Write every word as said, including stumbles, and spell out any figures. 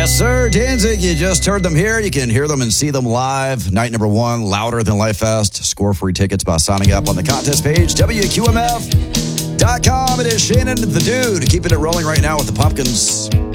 Yes, sir. Danzig, you just heard them here. You can hear them and see them live. Night number one, Louder Than Life Fest. Score free tickets by signing up on the contest page, W Q M F dot com. It is Shannon the Dude, keeping it rolling right now with the Pumpkins.